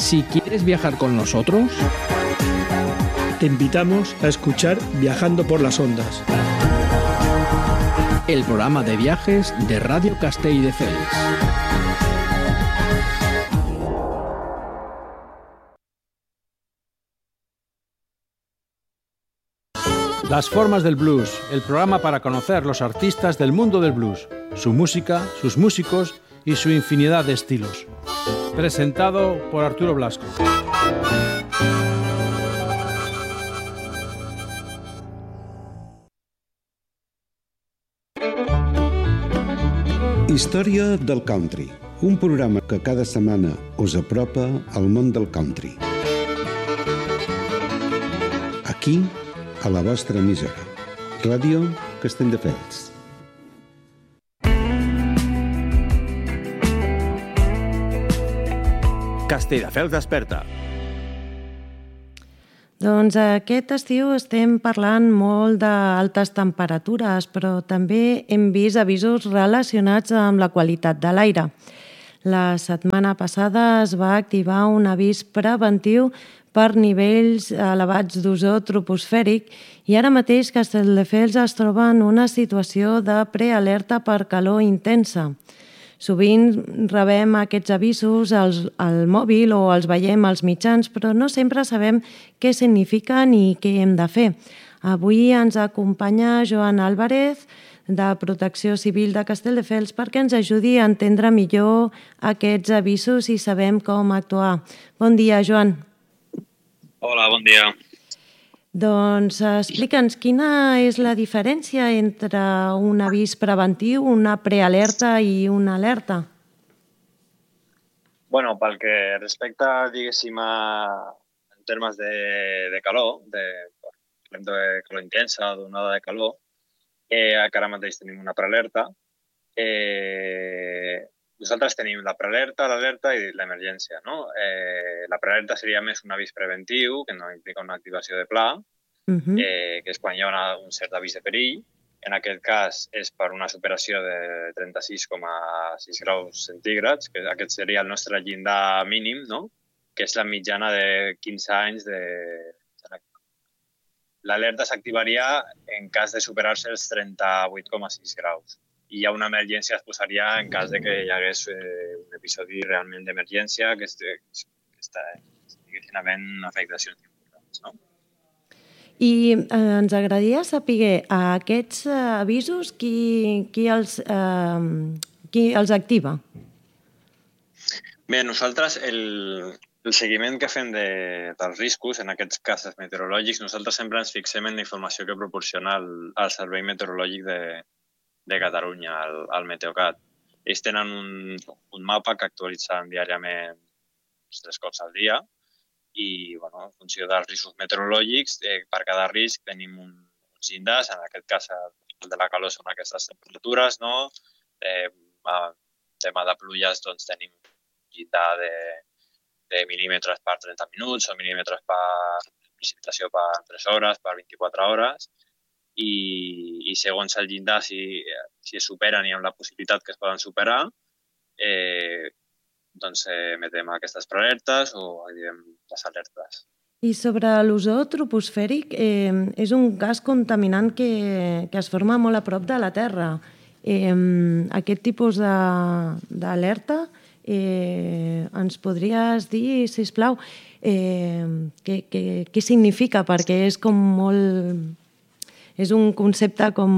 Si quieres viajar con nosotros, te invitamos a escuchar Viajando por las Ondas, el programa de viajes de Radio Castelldefels. Las formas del blues, el programa para conocer los artistas del mundo del blues, su música, sus músicos y su infinidad de estilos. Presentado por Arturo Blasco. Història del country, un programa que cada setmana us apropa al món del country. Aquí, a la vostra emissora, Ràdio Castelldefels. Castelldefels desperta. Doncs aquest estiu estem parlant molt d'altes temperatures, però també hem vist avisos relacionats amb la qualitat de l'aire. La setmana passada es va activar un avís preventiu per nivells elevats d'ozó troposfèric i ara mateix Castelldefels es troba en una situació de prealerta per calor intensa. Sovint rebem aquests avisos al mòbil o els veiem als mitjans, però no sempre sabem què signifiquen i què hem de fer. Avui ens acompanya Joan Álvarez, de Protecció Civil de Castelldefels, perquè ens ajudi a entendre millor aquests avisos i sabem com actuar. Bon dia, Joan. Hola, bon dia. Doncs explica'ns quina és la diferència entre un avís preventiu, una prealerta i una alerta. Bueno, pel que respecta, diguéssim, en termes de calor, de calor intensa, d'onada de calor, que ara mateix tenim una prealerta. Nosaltres tenim la prealerta, l'alerta i l'emergència, no? La prealerta seria més un avís preventiu, que no implica una activació de pla, que és quan hi ha un cert avís de perill. En aquest cas és per una superació de 36,6 graus centígrads, que aquest seria el nostre llindar mínim, no? Que és la mitjana de 15 anys de... L'alerta s'activaria en cas de superar-se els 38,6 graus. I ja una emergència es posaria en cas de que hi hagués un episodi realment d'emergència que estiguessin havent afectacions importants, no? I ens agradaria saber aquests avisos qui els activa? Bé, nosaltres el seguiment que fem dels riscos, en aquests casos meteorològics, nosaltres sempre ens fixem en la informació que proporciona el Servei Meteorològic de Catalunya, el Meteocat. Ells tenen un mapa que actualitzen diàriament 3 cops al dia i, bueno, en funció dels riscos meteorològics, per cada risc tenim uns llindars. En aquest cas, el de la calor són aquestes temperatures, no? Tema de pluges, doncs tenim un llindar de mil·límetres per 30 minuts o mil·límetres per precipitació per 3 hores, per 24 hores. I segons el llindar, si es superen i hi ha la possibilitat que es poden superar, doncs emetem aquestes prealertes o activem les alertes. I sobre l'ozó troposfèric, és un gas contaminant que es forma molt a prop de la Terra. Aquest tipus d'alerta, ens podries dir, sisplau, què significa? Perquè és com molt... És un concepte com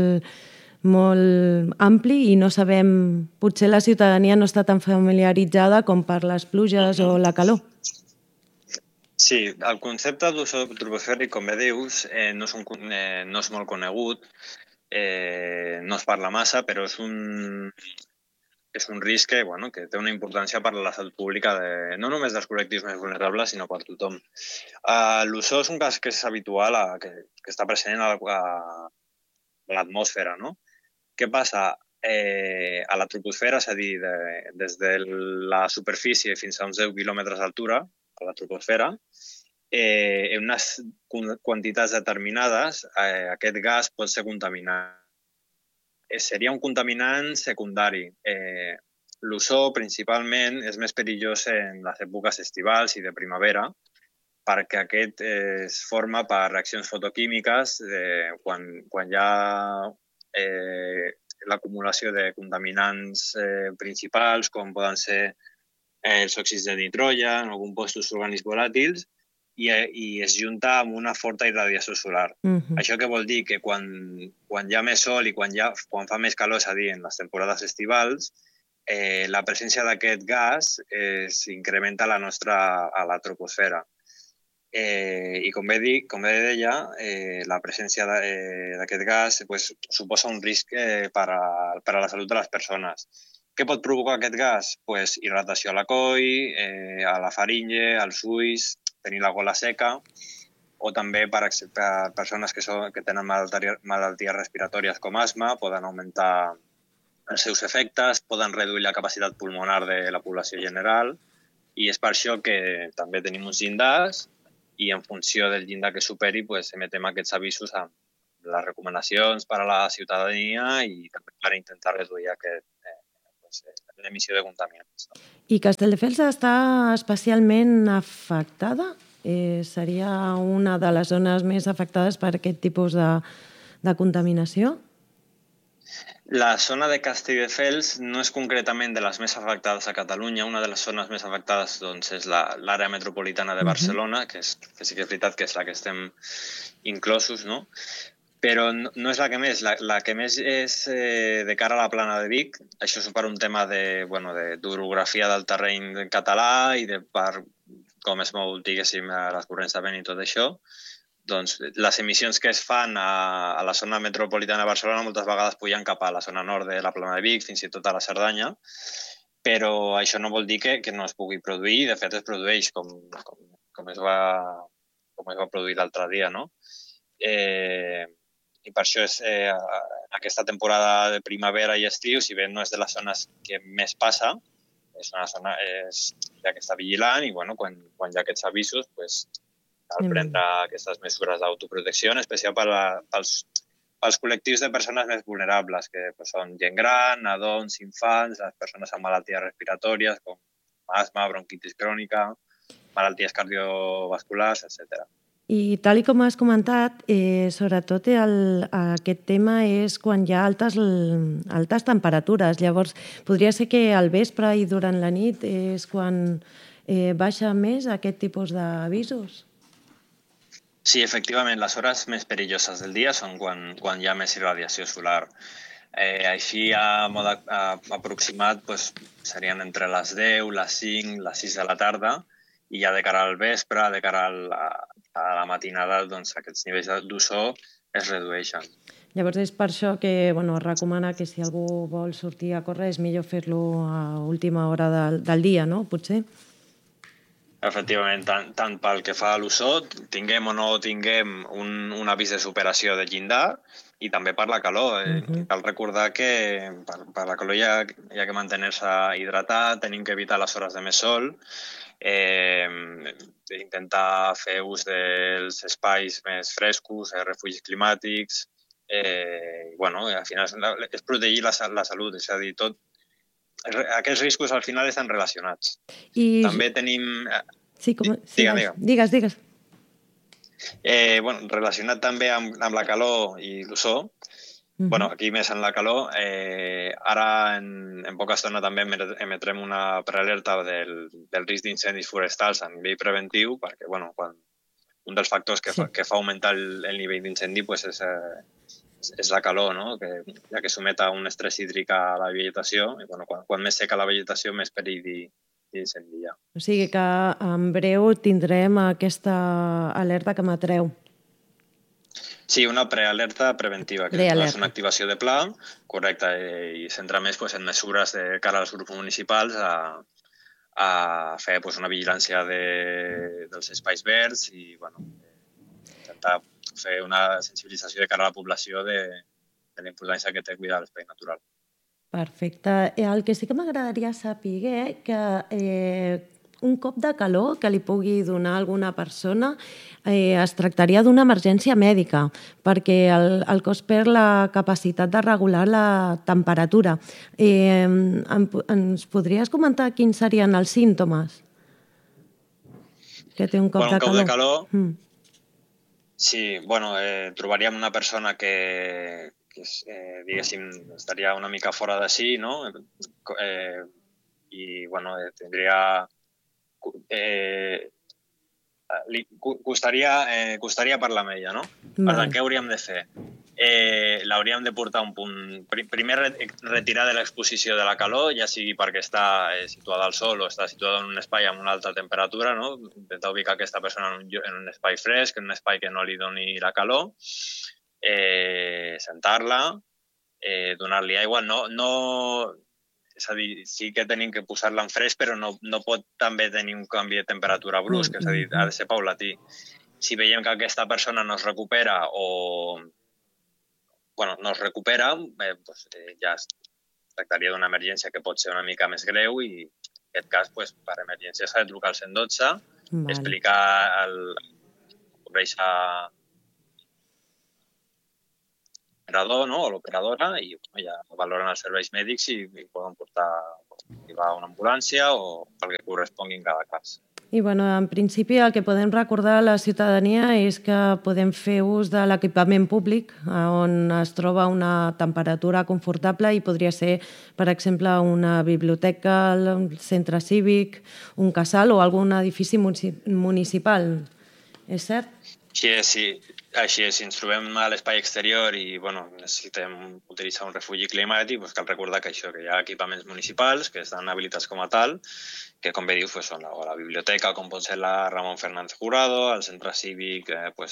molt ampli i no sabem... Potser la ciutadania no està tan familiaritzada com per les pluges o la calor. Sí, el concepte d'ozó troposfèric, com bé dius, no és molt conegut, no es parla massa, però és un risc que té una importància per a la salut pública no només dels col·lectius més vulnerables, sinó per tothom. L'ozó és un gas que és habitual, que està present a l'atmosfera, no? Què passa? A la troposfera, és a dir, des de la superfície fins a uns 10 quilòmetres d'altura, a la troposfera, en unes quantitats determinades, aquest gas pot ser contaminant. Seria un contaminant secundari. l'ozó principalment és més perillós en les èpoques estivals i de primavera, perquè aquest es forma per reaccions fotoquímiques quan hi ha l'acumulació de contaminants principals, com poden ser els òxids de nitrogen o compostos orgànics volàtils, i es junta amb una forta irradiació solar. Això què vol dir? Que quan hi ha més sol i quan fa més calor, és a dir, en les temporades estivals, la presència d'aquest gas s'incrementa a la troposfera. I com bé deia, la presència d'aquest gas suposa un risc per a la salut de les persones. Què pot provocar aquest gas? Irritació a la coll, a la faringe, als ulls, tenir la gola seca, o també per persones que tenen malalties respiratòries com asma, poden augmentar els seus efectes, poden reduir la capacitat pulmonar de la població general, i és per això que també tenim uns llindars i en funció del llindar que superi emetem aquests avisos amb les recomanacions per a la ciutadania i també per intentar reduir l'emissió de contaminants. I Castelldefels està especialment afectada? Seria una de les zones més afectades per aquest tipus de contaminació? La zona de Castelldefels no és concretament de les més afectades a Catalunya. Una de les zones més afectades és l'àrea metropolitana de Barcelona, que sí que és veritat que és la que estem inclosos, no? Però no és la que més. La que més és de cara a la plana de Vic. Això és per un tema d'orografia del terreny català i per com es mou, diguéssim, les corrents de vent i tot això. Doncs les emissions que es fan a la zona metropolitana de Barcelona moltes vegades pugen cap a la zona nord de la plana de Vic, fins i tot a la Cerdanya, però això no vol dir que no es pugui produir. De fet, es produeix com es va produir l'altre dia, no? I per això en aquesta temporada de primavera i estiu, si bé no és de les zones que més passa, és una zona que està vigilant i quan hi ha aquests avisos cal prendre aquestes mesures d'autoprotecció, en especial pels col·lectius de persones més vulnerables, que són gent gran, nadons, infants, les persones amb malalties respiratòries com asma, bronquitis crònica, malalties cardiovasculars, etc. I tal com has comentat, sobretot aquest tema és quan hi ha altes temperatures. Llavors, podria ser que al vespre i durant la nit és quan baixa més aquest tipus d'avisos? Sí, efectivament, les hores més perilloses del dia són quan hi ha més irradiació solar. Així, a mode aproximat, serien entre les 10, les 5, les 6 de la tarda, i ja de cara al vespre, de cara a la matinada, aquests nivells d'ozó es redueixen. Llavors és per això que es recomana que si algú vol sortir a córrer és millor fer-lo a última hora del dia, no? Potser? Efectivament, tant pel que fa a l'ozó, tinguem o no tinguem un avís de superació de llindar, i també per la calor. Cal recordar que per la calor hi ha que mantenir-se hidratat, tenim que evitar les hores de més sol, intentar fer ús dels espais més frescos, refugis climàtics, al final és protegir la salut, és a dir, aquests riscos al final estan relacionats. També tenim... Sí, digues. Relacionat també amb la calor i l'ozó, aquí més en la calor, ara en poca estona també emetrem una prealerta del risc d'incendis forestals a nivell preventiu, perquè un dels factors que fa augmentar el nivell d'incendi és la calor, no? Ja que somet a un estrès hídric a la vegetació, i quan més seca la vegetació, més perill d'incendi hi ha. O sigui que en breu tindrem aquesta alerta que emetreu. Sí, una prealerta preventiva, que és una activació de pla, correcte, i centra més en mesures de cara als grups municipals a fer una vigilància dels espais verds i intentar fer una sensibilització de cara a la població de la importància que té cuidar l'espai natural. Perfecte. El que sí que m'agradaria saber que un cop de calor que li pugui donar a alguna persona es tractaria d'una emergència mèdica, perquè el cos perd la capacitat de regular la temperatura. Ens podries comentar quins serien els símptomes que té un cop de calor? Un cop de calor, sí, trobaríem una persona que diguéssim, estaria una mica fora de si, no? I, tindria... costaria parlar amb ella, no? Per tant, què hauríem de fer? L'hauríem de portar a un punt... Primer, retirar de l'exposició de la calor, ja sigui perquè està situada al sol o està situada en un espai amb una alta temperatura, no? Intentar ubicar aquesta persona en un espai fresc, en un espai que no li doni la calor, sentar-la, donar-li aigua. És a dir, sí que tenim que posar-la en fresc, però no pot també tenir un canvi de temperatura brusc, és a dir, ha de ser paulatí. Si veiem que aquesta persona no es recupera ja es tractaria d'una emergència que pot ser una mica més greu i en aquest cas, per emergència s'ha de trucar al 112, explicar l'operador o l'operadora i ja valoren els serveis mèdics i poden portar a una ambulància o el que correspongui en cada cas. I, en principi, el que podem recordar a la ciutadania és que podem fer ús de l'equipament públic on es troba una temperatura confortable i podria ser, per exemple, una biblioteca, un centre cívic, un casal o algun edifici municipal. És cert? Sí. Així és, si ens trobem a l'espai exterior i necessitem utilitzar un refugi climàtic, cal recordar que hi ha equipaments municipals que estan habilitats com a tal, que, com bé dius, són la biblioteca, com pot ser la Ramon Fernández Jurado, el centre cívic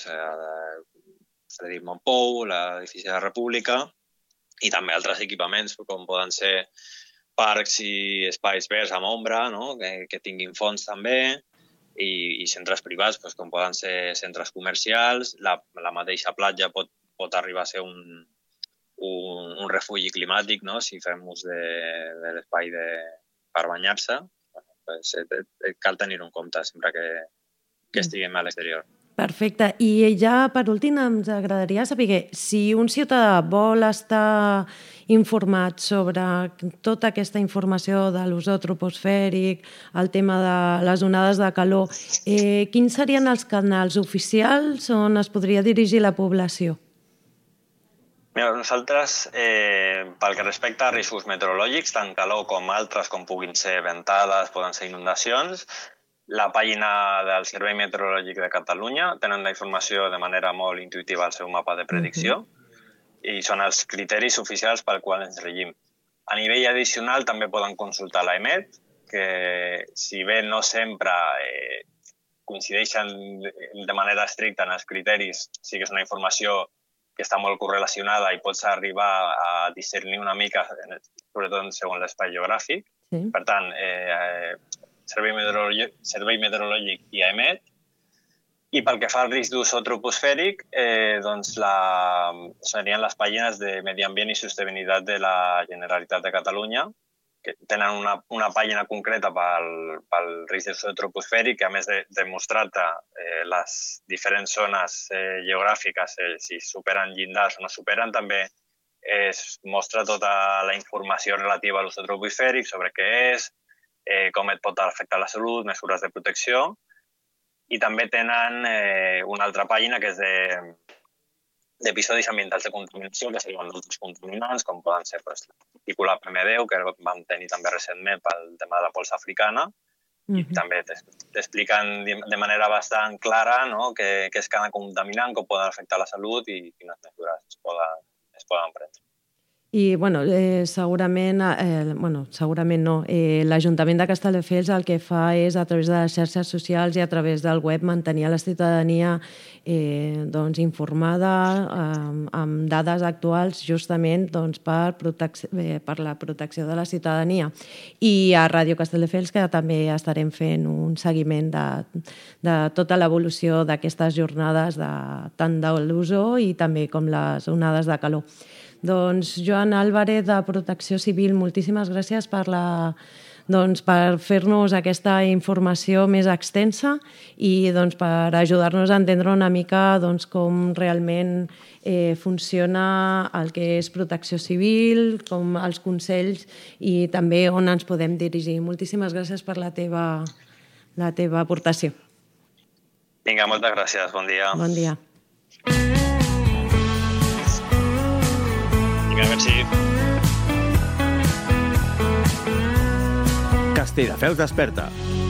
Frederic Montpou, l'edifici de la República, i també altres equipaments, com poden ser parcs i espais verds amb ombra, que tinguin fonts també, i centres privats, com poden ser centres comercials. La mateixa platja pot arribar a ser un refugi climàtic, si fem ús de l'espai per banyar-se. Cal tenir-ho en compte sempre que estiguem a l'exterior. Perfecte. I ja, per últim, ens agradaria saber si un ciutadà vol estar informat sobre tota aquesta informació de l'ozó troposfèric, el tema de les onades de calor, quins serien els canals oficials on es podria dirigir la població? Mira, nosaltres, pel que respecta a riscos meteorològics, tant calor com altres, com puguin ser ventades, poden ser inundacions, la pàgina del Servei Meteorològic de Catalunya tenen la informació de manera molt intuïtiva al seu mapa de predicció i són els criteris oficials pel qual ens regim. A nivell addicional també poden consultar l'EMET, que si bé no sempre coincideixen de manera estricta en els criteris, sí que és una informació que està molt correlacionada i pots arribar a discernir una mica, sobretot segons l'espai geogràfic. Per tant, Servei Meteorològic i EMET. I pel que fa al risc d'ozó troposfèric, serien les pàgines de Medi Ambient i Sostenibilitat de la Generalitat de Catalunya, que tenen una pàgina concreta pel risc d'ozó troposfèric, que a més de mostrar-te les diferents zones geogràfiques, si superen llindars o no superen, també es mostra tota la informació relativa a l'ozó troposfèric, sobre què és, com et pot afectar la salut, mesures de protecció. I també tenen una altra pàgina que és d'episodis ambientals de contaminació, que serien d'altres contaminants, com poden ser la partícula PM10, que vam tenir també recentment pel tema de la pols africana. I també t'expliquen de manera bastant clara què és cada contaminant, com poden afectar la salut i quines mesures es poden prendre. I, segurament no. L'Ajuntament de Castelldefels el que fa és, a través de les xarxes socials i a través del web, mantenir a la ciutadania informada amb dades actuals justament per la protecció de la ciutadania. I a Ràdio Castelldefels, que també estarem fent un seguiment de tota l'evolució d'aquestes jornades, tant de l'ozó i també com les onades de calor. Doncs, Joan Álvarez, de Protecció Civil, moltíssimes gràcies per la per fer-nos aquesta informació més extensa i per ajudar-nos a entendre una mica com realment funciona el que és protecció civil, com els consells i també on ens podem dirigir. Moltíssimes gràcies per la teva aportació. Vinga, moltes gràcies. Bon dia. Bon dia. Vinga, merci. Castelldefels desperta.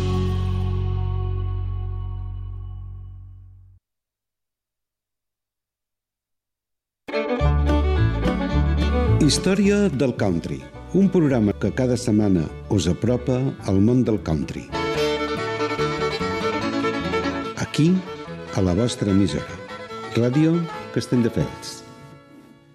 Història del country, un programa que cada setmana us apropa al món del country. Aquí, a la vostra emissora, Ràdio Castelldefels.